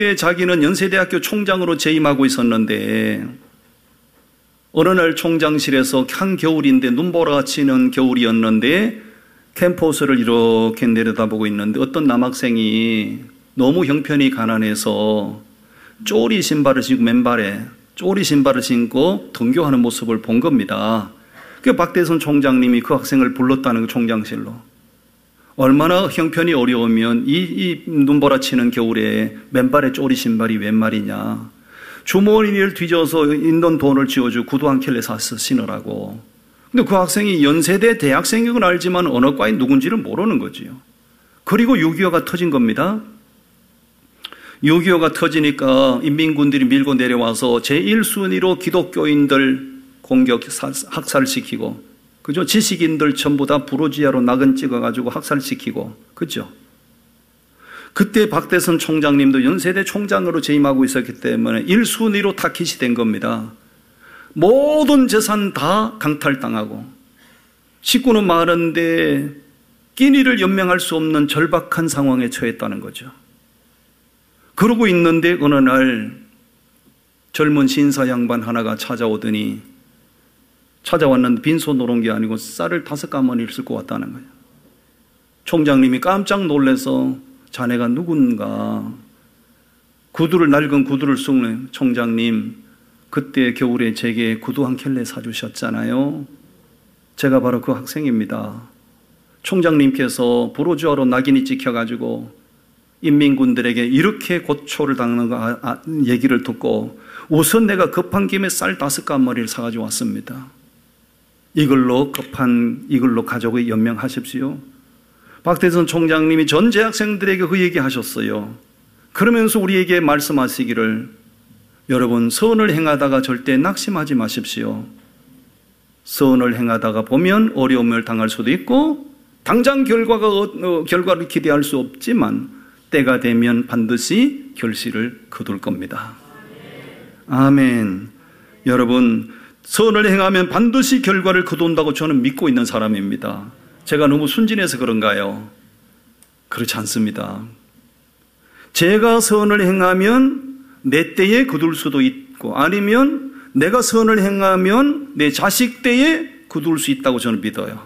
자기는 연세대학교 총장으로 재임하고 있었는데 어느 날 총장실에서 한겨울인데 눈보라치는 겨울이었는데 캠퍼스를 이렇게 내려다보고 있는데 어떤 남학생이 너무 형편이 가난해서 쪼리 신발을 신고 맨발에 쪼리 신발을 신고 등교하는 모습을 본 겁니다. 그 박대선 총장님이 그 학생을 불렀다는 거 총장실로. 얼마나 형편이 어려우면 이 눈보라치는 겨울에 맨발에 쪼리 신발이 웬 말이냐. 주머니를 뒤져서 있는 돈을 쥐어주고 구두 한 켤레 사서 신으라고. 근데 그 학생이 연세대 대학생인 건 알지만 어느 과인 누군지를 모르는 거지요. 그리고 6.25가 터진 겁니다. 6.25가 터지니까 인민군들이 밀고 내려와서 제1순위로 기독교인들 공격, 학살시키고, 그죠? 지식인들 전부 다 부르지아로 낙은 찍어가지고 학살시키고, 그죠? 그때 박대선 총장님도 연세대 총장으로 재임하고 있었기 때문에 1순위로 타깃이 된 겁니다. 모든 재산 다 강탈당하고, 식구는 많은데 끼니를 연명할 수 없는 절박한 상황에 처했다는 거죠. 그러고 있는데 어느 날 젊은 신사 양반 하나가 찾아왔는데 빈손으로 온 게 아니고 쌀을 5가마니를 쓸고 왔다는 거예요. 총장님이 깜짝 놀라서 자네가 누군가, 낡은 구두를 쑥는 총장님, 그때 겨울에 제게 구두 한 켤레 사주셨잖아요. 제가 바로 그 학생입니다. 총장님께서 부르주아로 낙인이 찍혀가지고 인민군들에게 이렇게 고초를 당하는 거 얘기를 듣고 우선 내가 급한 김에 쌀 5가마니를 사가지고 왔습니다. 이걸로 가족을 연명하십시오. 박대선 총장님이 전 재학생들에게 그 얘기 하셨어요. 그러면서 우리에게 말씀하시기를, 여러분, 선을 행하다가 절대 낙심하지 마십시오. 선을 행하다가 보면 어려움을 당할 수도 있고 당장 결과를 기대할 수 없지만 때가 되면 반드시 결실을 거둘 겁니다. 아멘. 여러분, 선을 행하면 반드시 결과를 거둔다고 저는 믿고 있는 사람입니다. 제가 너무 순진해서 그런가요? 그렇지 않습니다. 제가 선을 행하면 내 때에 거둘 수도 있고, 아니면 내가 선을 행하면 내 자식 때에 거둘 수 있다고 저는 믿어요.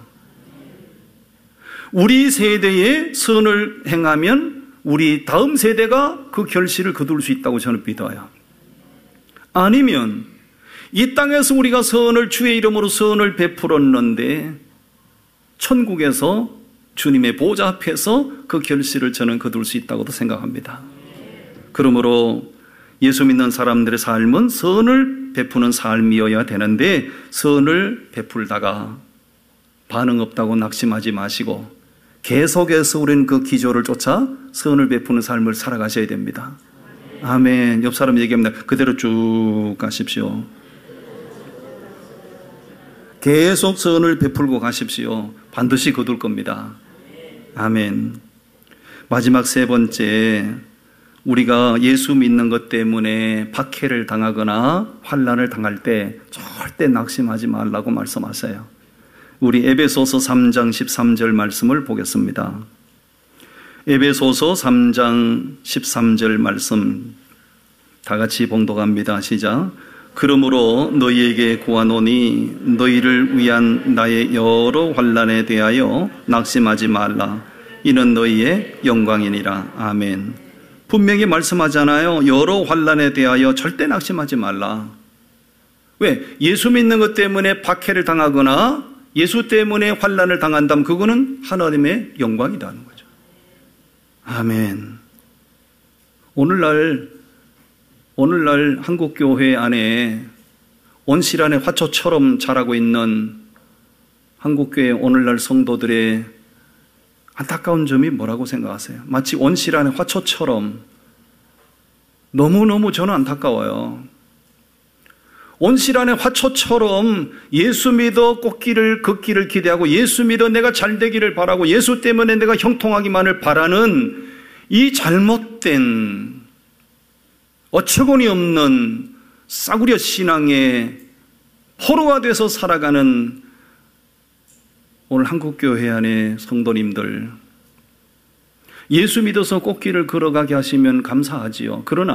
우리 세대에 선을 행하면 우리 다음 세대가 그 결실을 거둘 수 있다고 저는 믿어요. 아니면 이 땅에서 우리가 주의 이름으로 선을 베풀었는데 천국에서 주님의 보좌 앞에서 그 결실을 저는 거둘 수 있다고도 생각합니다. 그러므로 예수 믿는 사람들의 삶은 선을 베푸는 삶이어야 되는데, 선을 베풀다가 반응 없다고 낙심하지 마시고 계속해서 우리는 그 기조를 쫓아 선을 베푸는 삶을 살아가셔야 됩니다. 아멘. 옆 사람 얘기합니다. 그대로 쭉 가십시오. 계속 선을 베풀고 가십시오. 반드시 거둘 겁니다. 아멘. 마지막 3번째, 우리가 예수 믿는 것 때문에 박해를 당하거나 환난을 당할 때 절대 낙심하지 말라고 말씀하세요. 우리 에베소서 3장 13절 말씀을 보겠습니다. 에베소서 3장 13절 말씀 다 같이 봉독합니다. 시작. 그러므로 너희에게 구하노니 너희를 위한 나의 여러 환난에 대하여 낙심하지 말라. 이는 너희의 영광이니라. 아멘. 분명히 말씀하잖아요. 여러 환난에 대하여 절대 낙심하지 말라. 왜? 예수 믿는 것 때문에 박해를 당하거나 예수 때문에 환난을 당한다면 그거는 하나님의 영광이라는 거죠. 아멘. 오늘날 한국교회 안에 온실안의 화초처럼 자라고 있는 한국교회 오늘날 성도들의 안타까운 점이 뭐라고 생각하세요? 마치 온실안의 화초처럼 너무너무 저는 안타까워요. 온실안의 화초처럼 예수 믿어 걷기를 기대하고 예수 믿어 내가 잘 되기를 바라고 예수 때문에 내가 형통하기만을 바라는 이 잘못된 어처구니 없는 싸구려 신앙의 포로가 돼서 살아가는 오늘 한국교회 안의 성도님들, 예수 믿어서 꽃길을 걸어가게 하시면 감사하지요. 그러나